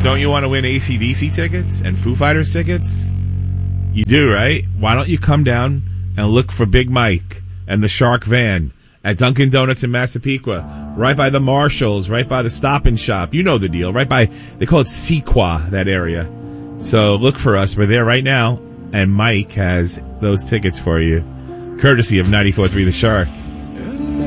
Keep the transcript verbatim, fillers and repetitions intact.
Don't you want to win A C D C tickets and Foo Fighters tickets? You do, right? Why don't you come down and look for Big Mike and the Shark Van at Dunkin' Donuts in Massapequa, right by the Marshalls, right by the Stop and Shop. You know the deal. Right by, they call it Sequa, that area. So look for us. We're there right now, and Mike has those tickets for you, courtesy of ninety-four point three The Shark.